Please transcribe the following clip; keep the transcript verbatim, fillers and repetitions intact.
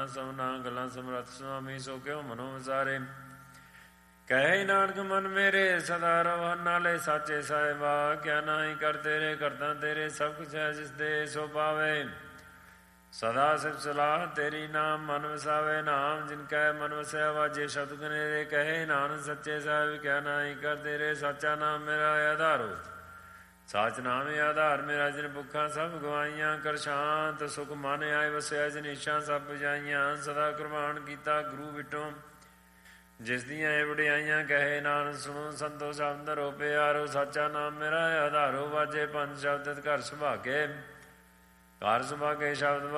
ਸਭਨਾ ਗੱਲਾਂ ਸਮਰੱਥ ਸੁਆਮੀ ਸੋ ਕਿਉ ਮਨੋ ਵਿਸਾਰੇ। ਕਹੇ ਨਾਨਕ ਮਨ ਮੇਰੇ ਸਦਾ ਰਵ ਨਾਲੇ ਸਾਚੇ ਸਾਹਿਬਾ। ਕਿਆ ਨਾਹੀ ਕਰ ਤੇਰੇ ਕਰਤਾ ਤੇਰੇ ਸਭ ਕੁਛ ਹੈ ਜਿਸ ਦੇ ਸੋ ਪਾਵੇ। ਸਦਾ ਸਿਫਤ ਸਲਾਹ ਤੇਰੀ ਨਾਮ ਮਨ ਵਸਾਵੇ। ਨਾਮ ਜਿਨ ਕੈ ਮਨ ਵਸਿਆ ਵਾਜੇ ਸ਼ਬਦ ਕਨੇਰੇ। ਕਹੇ ਨਾਨਕ ਸੱਚੇ ਸਾਹਿਬ ਕਿਆ ਨਾਹੀ ਕਰ ਤੇਰੇ ਸਾਚਾ ਨਾਮ ਮੇਰਾ ਆਧਾਰੋ। ਸਾਚ ਨਾਮ ਆਧਾਰ ਮੇਰਾ ਜਿਨ ਭੁੱਖਾਂ ਸਭ ਗਵਾਈਆਂ। ਕਰ ਸ਼ਾਂਤ ਸੁਖ ਮਨ ਆਏ ਵਸਿਆ ਜਿਨ ਇੱਛਾ ਸਭ ਬੁਝਾਈਆਂ। ਸਦਾ ਕੁਰਬਾਨ ਕੀਤਾ ਗੁਰੂ ਵਿਟੋਂ ਜਿਸ ਦੀਆਂ ਇਹ ਵਡਿਆਈਆਂ। ਕਹੇ ਨਾਨਕ ਸੁਣੋ ਸੰਤੋ ਸ਼ਬਦ ਧਰੋ ਪਿਆਰੋ। ਸਾਚਾ ਨਾਮ ਮੇਰਾ ਆਧਾਰੋ। ਵਾਜੇ ਪੰਜ ਸ਼ਬਦ ਘਰ ਸੁਭਾਗੇ। ਘਰ ਸੁਭਾਗੇ ਸ਼ਬਦ